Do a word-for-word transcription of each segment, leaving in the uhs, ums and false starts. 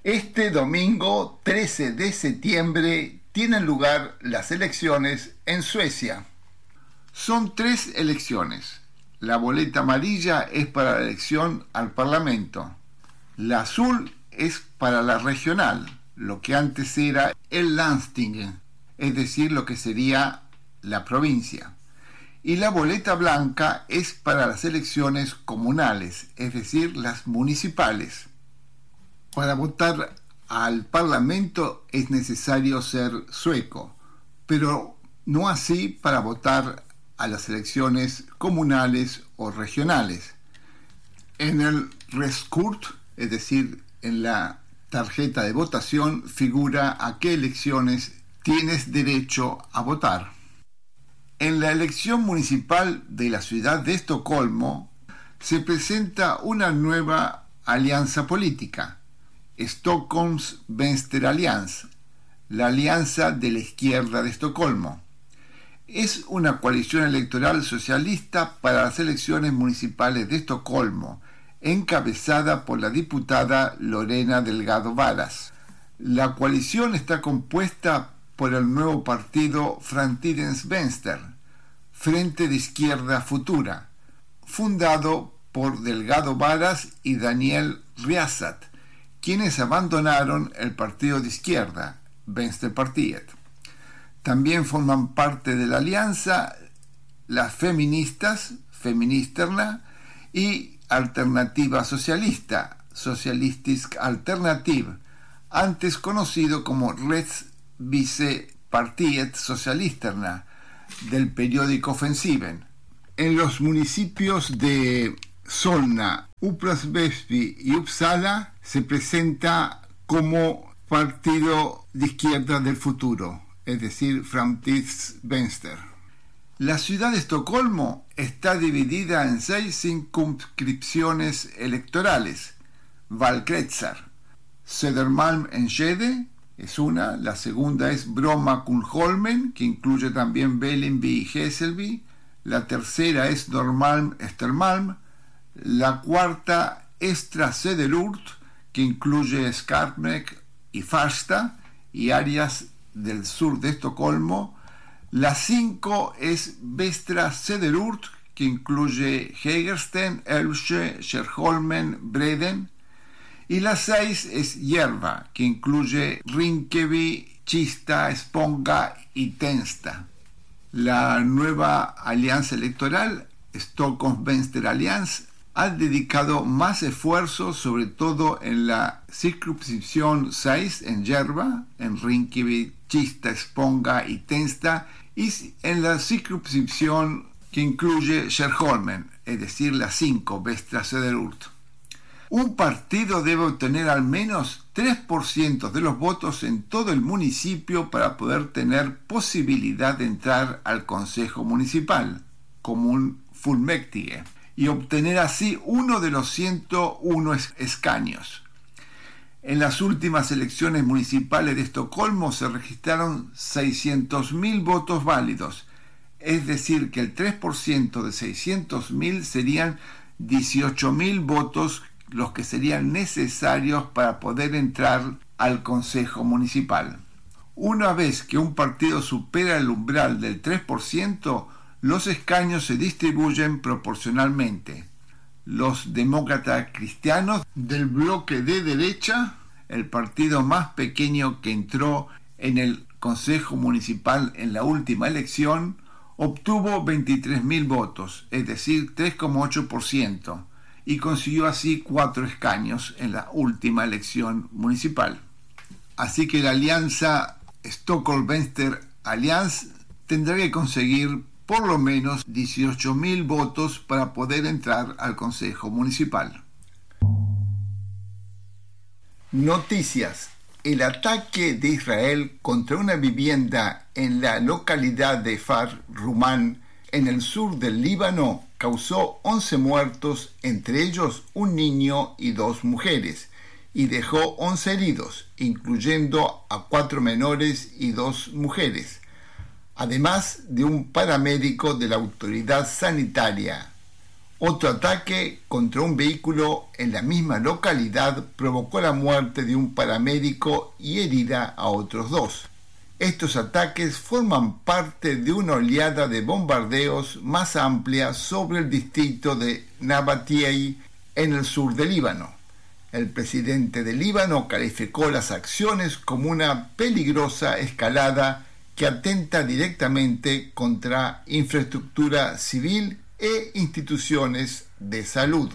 Este domingo trece de septiembre tienen lugar las elecciones en Suecia. Son tres elecciones. La boleta amarilla es para la elección al Parlamento. La azul es para la regional, lo que antes era el Landsting, es decir, lo que sería la provincia. Y la boleta blanca es para las elecciones comunales, es decir, las municipales. Para votar al Parlamento es necesario ser sueco, pero no así para votar a las elecciones comunales o regionales. En el Reskort, es decir, en la tarjeta de votación, figura a qué elecciones tienes derecho a votar. En la elección municipal de la ciudad de Estocolmo se presenta una nueva alianza política, Stockholms Vänsterallians, la alianza de la izquierda de Estocolmo. Es una coalición electoral socialista para las elecciones municipales de Estocolmo, encabezada por la diputada Lorena Delgado Varas. La coalición está compuesta por el nuevo partido Framtidens Vänster, Frente de Izquierda Futura, fundado por Delgado Varas y Daniel Riazat, quienes abandonaron el partido de izquierda, Vänsterpartiet. También forman parte de la alianza las feministas, Feministerna, y Alternativa Socialista, Socialistisk Alternativ, antes conocido como Rättsvisepartiet Socialisterna, del periódico Offensiven. En los municipios de Solna, Upplands-Väsby y Uppsala se presenta como partido de izquierda del futuro, es decir, Framtids Vänster. La ciudad de Estocolmo está dividida en seis circunscripciones electorales, Valkretsar. Södermalm-Enskede es una, la segunda es Bromma-Kungsholmen, que incluye también Vällingby y Hässelby, la tercera es Norrmalm-Östermalm, la cuarta Östra Söderort, que incluye Skarpnäck y Farsta y áreas del sur de Estocolmo. La cinco es Västra Söderort, que incluye Hägersten, Älvsjö, Skärholmen, Breden. Y la seis es Järva, que incluye Rinkeby, Kista, Spånga y Tensta. La nueva alianza electoral, Stockholms Vänsterallians, ha dedicado más esfuerzos, sobre todo en la circunscripción seis, en Järva, en Rinkeby, Kista, Spånga y Tensta, y en la circunscripción que incluye Skärholmen, es decir, la cinco, Västra Söderort. Un partido debe obtener al menos tres por ciento de los votos en todo el municipio para poder tener posibilidad de entrar al Consejo Municipal, como un fullmäktige, y obtener así uno de los ciento uno escaños. En las últimas elecciones municipales de Estocolmo se registraron seiscientos mil votos válidos, es decir, que el tres por ciento de seiscientos mil serían dieciocho mil votos los que serían necesarios para poder entrar al Consejo Municipal. Una vez que un partido supera el umbral del tres por ciento, los escaños se distribuyen proporcionalmente. Los demócratas cristianos del bloque de derecha, el partido más pequeño que entró en el Consejo Municipal en la última elección, obtuvo veintitrés mil votos, es decir, tres coma ocho por ciento, y consiguió así cuatro escaños en la última elección municipal. Así que la alianza Stockholm Vänsterallians tendrá que conseguir por lo menos dieciocho mil votos para poder entrar al Consejo Municipal. Noticias. El ataque de Israel contra una vivienda en la localidad de Far Rumán, en el sur del Líbano, causó once muertos, entre ellos un niño y dos mujeres, y dejó once heridos, incluyendo a cuatro menores y dos mujeres, además de un paramédico de la autoridad sanitaria. Otro ataque contra un vehículo en la misma localidad provocó la muerte de un paramédico y herida a otros dos. Estos ataques forman parte de una oleada de bombardeos más amplia sobre el distrito de Nabatea en el sur del Líbano. El presidente del Líbano calificó las acciones como una peligrosa escalada que atenta directamente contra infraestructura civil e instituciones de salud.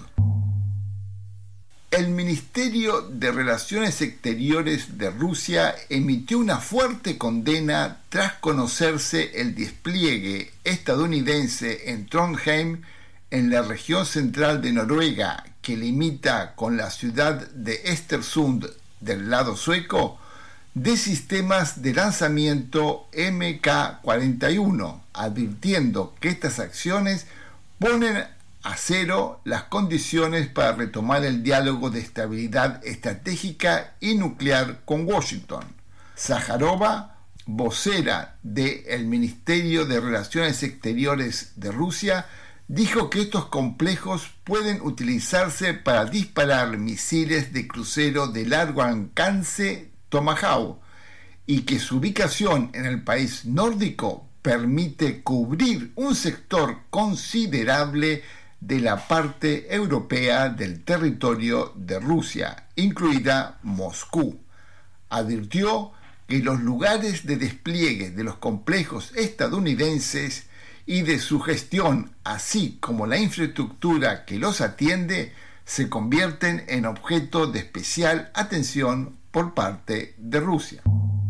El Ministerio de Relaciones Exteriores de Rusia emitió una fuerte condena tras conocerse el despliegue estadounidense en Trondheim, en la región central de Noruega, que limita con la ciudad de Östersund del lado sueco, de sistemas de lanzamiento eme ka cuarenta y uno, advirtiendo que estas acciones ponen a cero las condiciones para retomar el diálogo de estabilidad estratégica y nuclear con Washington. Zaharova, vocera del Ministerio de Relaciones Exteriores de Rusia, dijo que estos complejos pueden utilizarse para disparar misiles de crucero de largo alcance Tomahawk y que su ubicación en el país nórdico permite cubrir un sector considerable de la parte europea del territorio de Rusia, incluida Moscú. Advirtió que los lugares de despliegue de los complejos estadounidenses y de su gestión, así como la infraestructura que los atiende, se convierten en objeto de especial atención por parte de Rusia.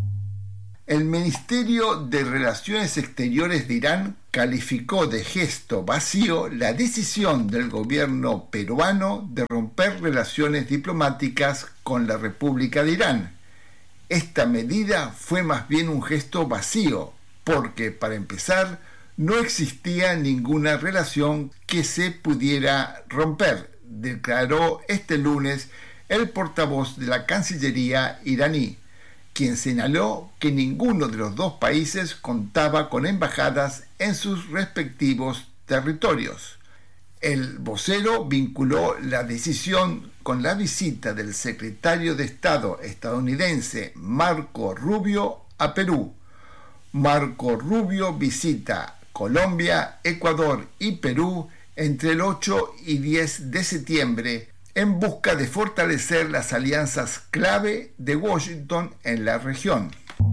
El Ministerio de Relaciones Exteriores de Irán calificó de gesto vacío la decisión del gobierno peruano de romper relaciones diplomáticas con la República de Irán. Esta medida fue más bien un gesto vacío, porque, para empezar, no existía ninguna relación que se pudiera romper, declaró este lunes el portavoz de la Cancillería iraní, quien señaló que ninguno de los dos países contaba con embajadas en sus respectivos territorios. El vocero vinculó la decisión con la visita del secretario de Estado estadounidense Marco Rubio a Perú. Marco Rubio visita Colombia, Ecuador y Perú entre el ocho y diez de septiembre en busca de fortalecer las alianzas clave de Washington en la región.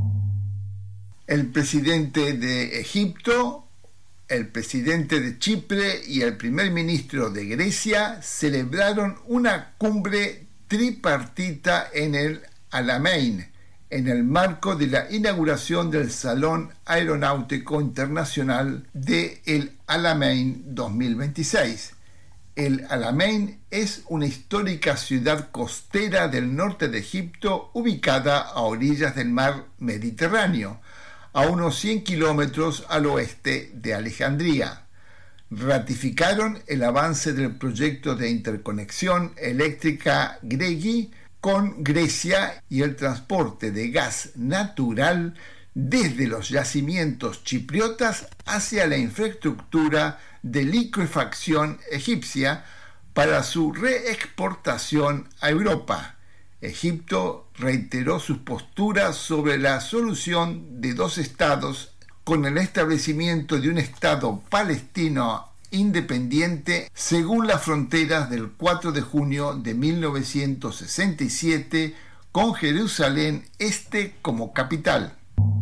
El presidente de Egipto, el presidente de Chipre y el primer ministro de Grecia celebraron una cumbre tripartita en el Alamein, en el marco de la inauguración del Salón Aeronáutico Internacional de El Alamein dos mil veintiséis. El Alamein es una histórica ciudad costera del norte de Egipto ubicada a orillas del mar Mediterráneo, a unos cien kilómetros al oeste de Alejandría. Ratificaron el avance del proyecto de interconexión eléctrica GREGI con Grecia y el transporte de gas natural desde los yacimientos chipriotas hacia la infraestructura de liquefacción egipcia para su reexportación a Europa. Egipto reiteró sus posturas sobre la solución de dos estados con el establecimiento de un estado palestino independiente según las fronteras del cuatro de junio de mil novecientos sesenta y siete, con Jerusalén Este como capital.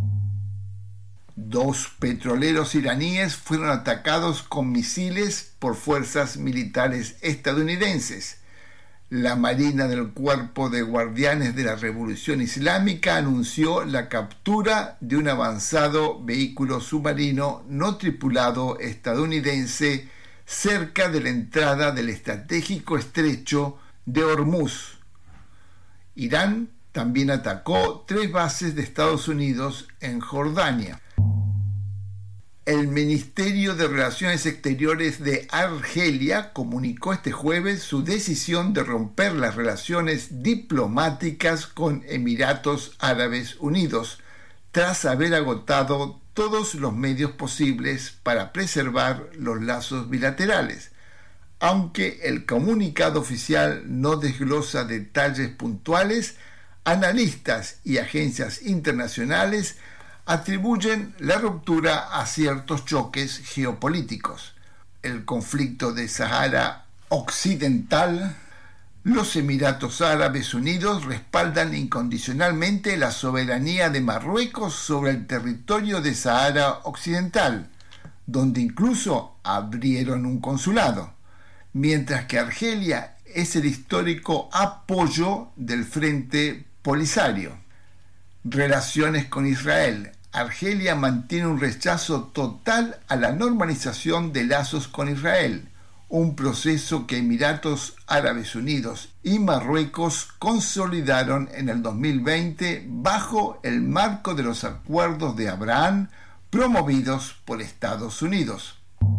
Dos petroleros iraníes fueron atacados con misiles por fuerzas militares estadounidenses. La Marina del Cuerpo de Guardianes de la Revolución Islámica anunció la captura de un avanzado vehículo submarino no tripulado estadounidense cerca de la entrada del estratégico estrecho de Hormuz. Irán también atacó tres bases de Estados Unidos en Jordania. El Ministerio de Relaciones Exteriores de Argelia comunicó este jueves su decisión de romper las relaciones diplomáticas con Emiratos Árabes Unidos, tras haber agotado todos los medios posibles para preservar los lazos bilaterales. Aunque el comunicado oficial no desglosa detalles puntuales, analistas y agencias internacionales atribuyen la ruptura a ciertos choques geopolíticos. El conflicto de Sahara Occidental. Los Emiratos Árabes Unidos respaldan incondicionalmente la soberanía de Marruecos sobre el territorio de Sahara Occidental, donde incluso abrieron un consulado, mientras que Argelia es el histórico apoyo del Frente Polisario. Relaciones con Israel. Argelia mantiene un rechazo total a la normalización de lazos con Israel, un proceso que Emiratos Árabes Unidos y Marruecos consolidaron en el dos mil veinte bajo el marco de los acuerdos de Abraham promovidos por Estados Unidos.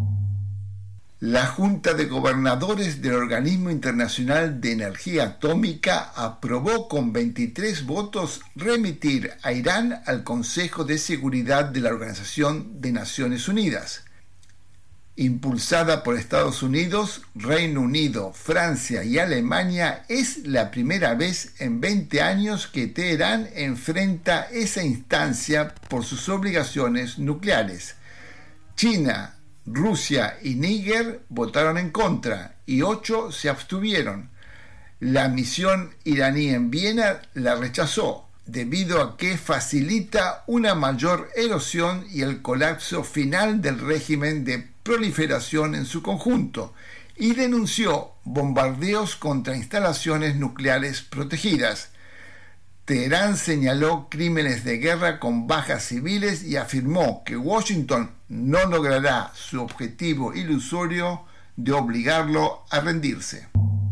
La Junta de Gobernadores del Organismo Internacional de Energía Atómica aprobó con veintitrés votos remitir a Irán al Consejo de Seguridad de la Organización de Naciones Unidas. Impulsada por Estados Unidos, Reino Unido, Francia y Alemania, es la primera vez en veinte años que Teherán enfrenta esa instancia por sus obligaciones nucleares. China, Rusia y Níger votaron en contra y ocho se abstuvieron. La misión iraní en Viena la rechazó, debido a que facilita una mayor erosión y el colapso final del régimen de proliferación en su conjunto, y denunció bombardeos contra instalaciones nucleares protegidas. Teherán señaló crímenes de guerra con bajas civiles y afirmó que Washington no logrará su objetivo ilusorio de obligarlo a rendirse.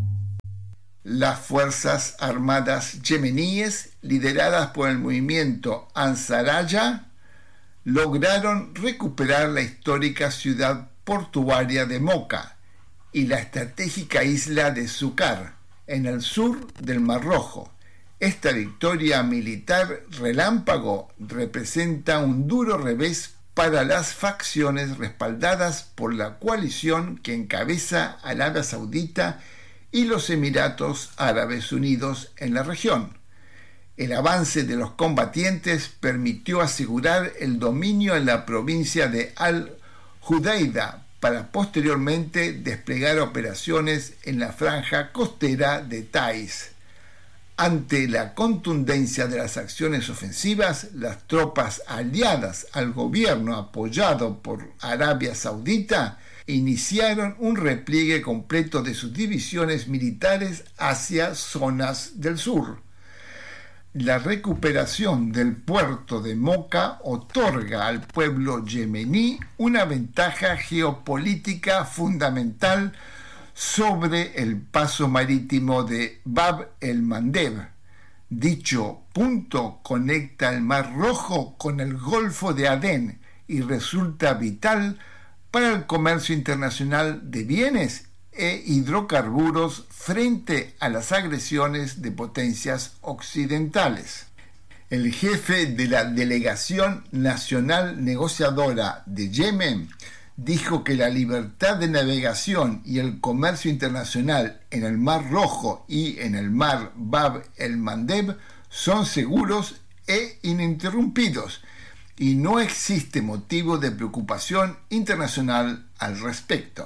Las Fuerzas Armadas yemeníes, lideradas por el movimiento Ansaraya, lograron recuperar la histórica ciudad portuaria de Mocha y la estratégica isla de Zúcar, en el sur del Mar Rojo. Esta victoria militar relámpago representa un duro revés para las facciones respaldadas por la coalición que encabeza Arabia Saudita y los Emiratos Árabes Unidos en la región. El avance de los combatientes permitió asegurar el dominio en la provincia de Al-Judaida para posteriormente desplegar operaciones en la franja costera de Taiz. Ante la contundencia de las acciones ofensivas, las tropas aliadas al gobierno apoyado por Arabia Saudita iniciaron un repliegue completo de sus divisiones militares hacia zonas del sur. La recuperación del puerto de Mocha otorga al pueblo yemení una ventaja geopolítica fundamental sobre el paso marítimo de Bab el-Mandeb. Dicho punto conecta el Mar Rojo con el Golfo de Adén y resulta vital para el comercio internacional de bienes e hidrocarburos frente a las agresiones de potencias occidentales. El jefe de la Delegación Nacional Negociadora de Yemen dijo que la libertad de navegación y el comercio internacional en el Mar Rojo y en el Mar Bab el-Mandeb son seguros e ininterrumpidos, y no existe motivo de preocupación internacional al respecto.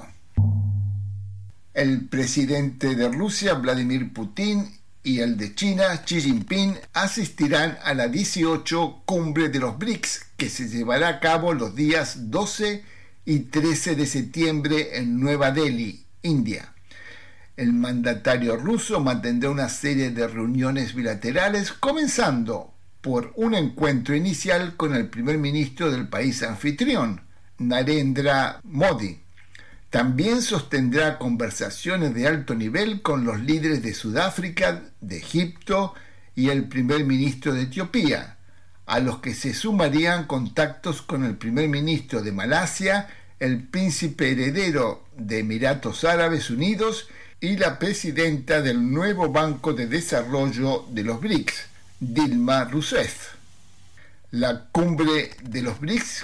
El presidente de Rusia, Vladimir Putin, y el de China, Xi Jinping, asistirán a la dieciocho Cumbre de los B R I C S, que se llevará a cabo los días doce y trece de septiembre en Nueva Delhi, India. El mandatario ruso mantendrá una serie de reuniones bilaterales, comenzando por un encuentro inicial con el primer ministro del país anfitrión, Narendra Modi. También sostendrá conversaciones de alto nivel con los líderes de Sudáfrica, de Egipto y el primer ministro de Etiopía, a los que se sumarían contactos con el primer ministro de Malasia, el príncipe heredero de Emiratos Árabes Unidos y la presidenta del nuevo Banco de Desarrollo de los B R I C S, Dilma Rousseff. La cumbre de los B R I C S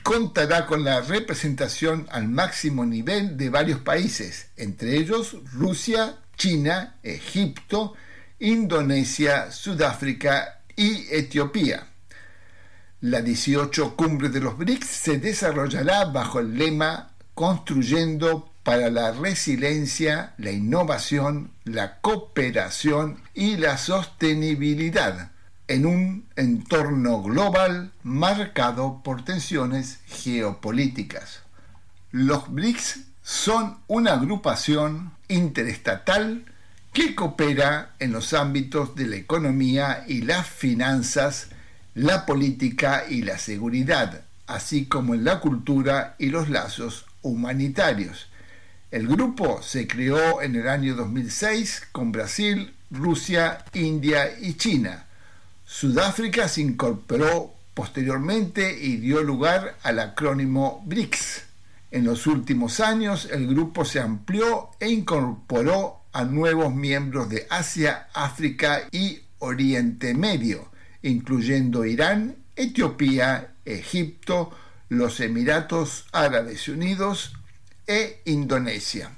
contará con la representación al máximo nivel de varios países, entre ellos Rusia, China, Egipto, Indonesia, Sudáfrica y Etiopía. La dieciocho Cumbre de los B R I C S se desarrollará bajo el lema Construyendo para la resiliencia, la innovación, la cooperación y la sostenibilidad en un entorno global marcado por tensiones geopolíticas. Los B R I C S son una agrupación interestatal que coopera en los ámbitos de la economía y las finanzas, la política y la seguridad, así como en la cultura y los lazos humanitarios. El grupo se creó en el año dos mil seis con Brasil, Rusia, India y China. Sudáfrica se incorporó posteriormente y dio lugar al acrónimo B R I C S. En los últimos años, el grupo se amplió e incorporó a nuevos miembros de Asia, África y Oriente Medio, incluyendo Irán, Etiopía, Egipto, los Emiratos Árabes Unidos e Indonesia.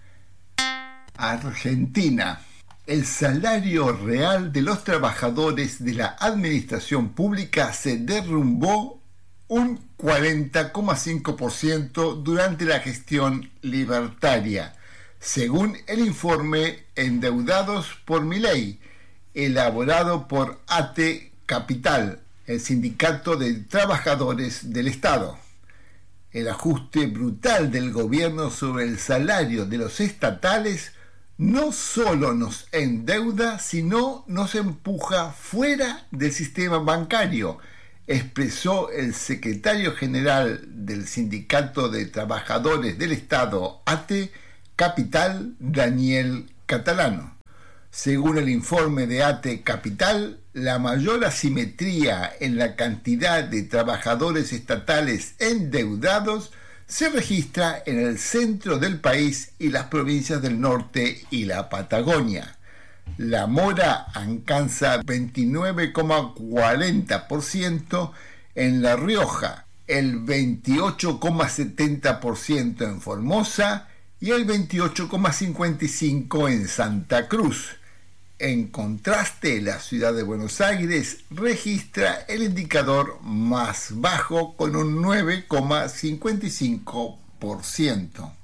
Argentina. El salario real de los trabajadores de la administración pública se derrumbó un cuarenta coma cinco por ciento durante la gestión libertaria, según el informe Endeudados por Milei, elaborado por ATE Capital, el Sindicato de Trabajadores del Estado. El ajuste brutal del gobierno sobre el salario de los estatales no solo nos endeuda, sino nos empuja fuera del sistema bancario, expresó el secretario general del Sindicato de Trabajadores del Estado, ATE Capital, Daniel Catalano. Según el informe de ATE Capital, la mayor asimetría en la cantidad de trabajadores estatales endeudados se registra en el centro del país y las provincias del norte y la Patagonia. La mora alcanza veintinueve coma cuarenta por ciento en La Rioja, el veintiocho coma setenta por ciento en Formosa y el veintiocho coma cincuenta y cinco por ciento en Santa Cruz. En contraste, la ciudad de Buenos Aires registra el indicador más bajo con un nueve coma cincuenta y cinco por ciento.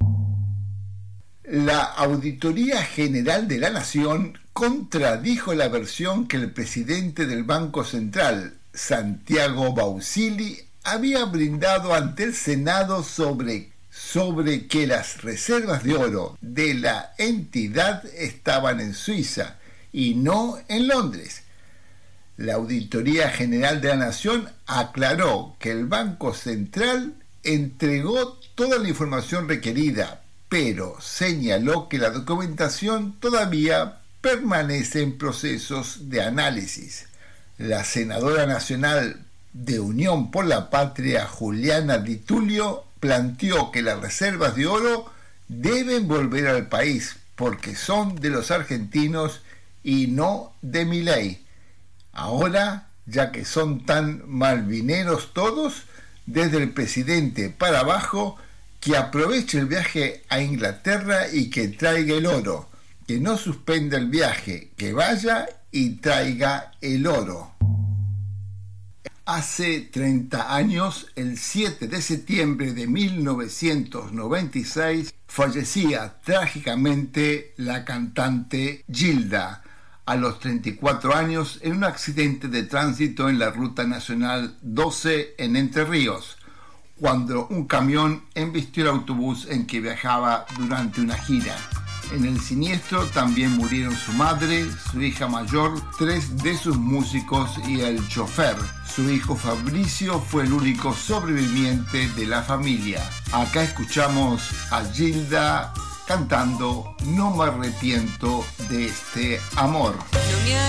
La Auditoría General de la Nación contradijo la versión que el presidente del Banco Central, Santiago Bausili, había brindado ante el Senado sobre, sobre que las reservas de oro de la entidad estaban en Suiza y no en Londres. La Auditoría General de la Nación aclaró que el Banco Central entregó toda la información requerida, pero señaló que la documentación todavía permanece en procesos de análisis. La senadora nacional de Unión por la Patria, Juliana Di Tulio, planteó que las reservas de oro deben volver al país porque son de los argentinos y no de Milei. Ahora, ya que son tan malvineros todos, desde el presidente para abajo, que aproveche el viaje a Inglaterra y que traiga el oro, que no suspenda el viaje, que vaya y traiga el oro. Hace treinta años, el siete de septiembre de mil novecientos noventa y seis, fallecía trágicamente la cantante Gilda, a los treinta y cuatro años, en un accidente de tránsito en la Ruta Nacional doce en Entre Ríos, cuando un camión embistió el autobús en que viajaba durante una gira. En el siniestro también murieron su madre, su hija mayor, tres de sus músicos y el chofer. Su hijo Fabricio fue el único sobreviviente de la familia. Acá escuchamos a Gilda cantando No me arrepiento de este amor. No me